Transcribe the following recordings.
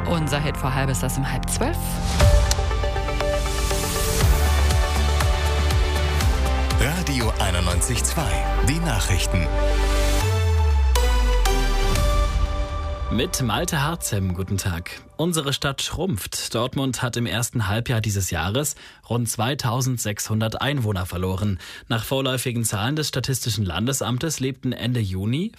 Unser Hit vor halb ist das um 11:30. Radio 91.2, die Nachrichten. Mit Malte Harzem, guten Tag. Unsere Stadt schrumpft. Dortmund hat im ersten Halbjahr dieses Jahres rund 2600 Einwohner verloren. Nach vorläufigen Zahlen des Statistischen Landesamtes lebten Ende Juni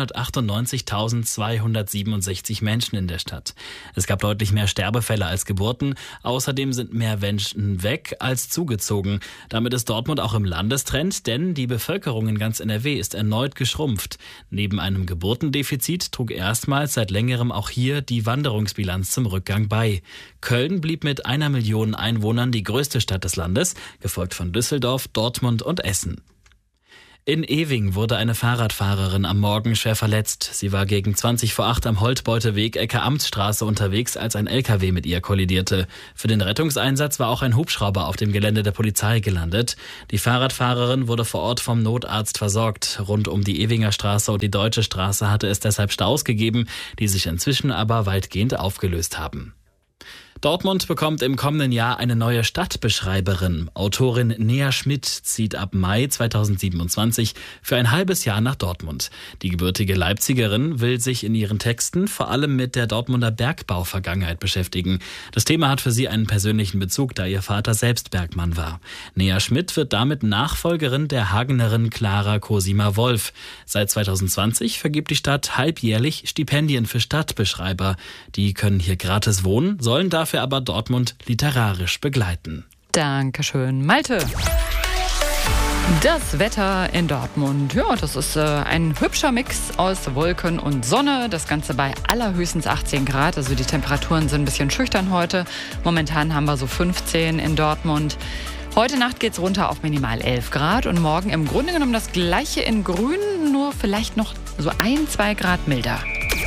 598.267 Menschen in der Stadt. Es gab deutlich mehr Sterbefälle als Geburten. Außerdem sind mehr Menschen weg als zugezogen. Damit ist Dortmund auch im Landestrend, denn die Bevölkerung in ganz NRW ist erneut geschrumpft. Neben einem Geburtendefizit trug erstmals seit längerem auch hier die Wanderungsbilanz zum Rückgang bei. Köln blieb mit 1 Million Einwohnern die größte Stadt des Landes, gefolgt von Düsseldorf, Dortmund und Essen. In Ewing wurde eine Fahrradfahrerin am Morgen schwer verletzt. Sie war gegen 20 vor 8 am Holtbeuteweg Ecke Amtsstraße unterwegs, als ein LKW mit ihr kollidierte. Für den Rettungseinsatz war auch ein Hubschrauber auf dem Gelände der Polizei gelandet. Die Fahrradfahrerin wurde vor Ort vom Notarzt versorgt. Rund um die Ewinger Straße und die Deutsche Straße hatte es deshalb Staus gegeben, die sich inzwischen aber weitgehend aufgelöst haben. Dortmund bekommt im kommenden Jahr eine neue Stadtbeschreiberin. Autorin Nea Schmidt zieht ab Mai 2027 für ein halbes Jahr nach Dortmund. Die gebürtige Leipzigerin will sich in ihren Texten vor allem mit der Dortmunder Bergbau-Vergangenheit beschäftigen. Das Thema hat für sie einen persönlichen Bezug, da ihr Vater selbst Bergmann war. Nea Schmidt wird damit Nachfolgerin der Hagenerin Clara Cosima-Wolf. Seit 2020 vergibt die Stadt halbjährlich Stipendien für Stadtbeschreiber. Die können hier gratis wohnen, sollen dafür aber Dortmund literarisch begleiten. Dankeschön, Malte. Das Wetter in Dortmund, ja, das ist ein hübscher Mix aus Wolken und Sonne. Das Ganze bei allerhöchstens 18 Grad. Also die Temperaturen sind ein bisschen schüchtern heute. Momentan haben wir so 15 in Dortmund. Heute Nacht geht's runter auf minimal 11 Grad und morgen im Grunde genommen das Gleiche in Grün, nur vielleicht noch so 1-2 Grad milder.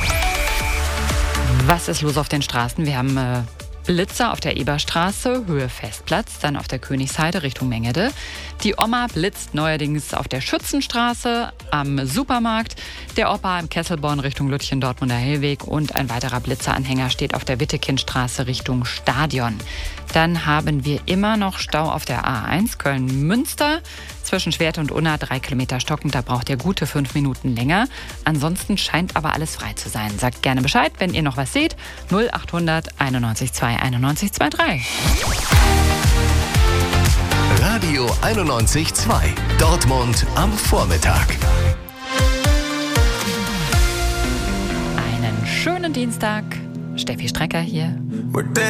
Was ist los auf den Straßen? Wir haben Blitzer auf der Eberstraße, Höhe Festplatz, dann auf der Königsheide Richtung Mengede. Die Oma blitzt neuerdings auf der Schützenstraße am Supermarkt. Der Opa im Kesselborn Richtung Lütchen Dortmunder Hellweg und ein weiterer Blitzeranhänger steht auf der Wittekindstraße Richtung Stadion. Dann haben wir immer noch Stau auf der A1 Köln-Münster. Zwischen Schwerte und Unna 3 Kilometer stockend, da braucht ihr gute 5 Minuten länger. Ansonsten scheint aber alles frei zu sein. Sagt gerne Bescheid, wenn ihr noch was seht. 0800 91 2 91 23. Radio 91.2, Dortmund am Vormittag. Einen schönen Dienstag. Steffi Strecker hier.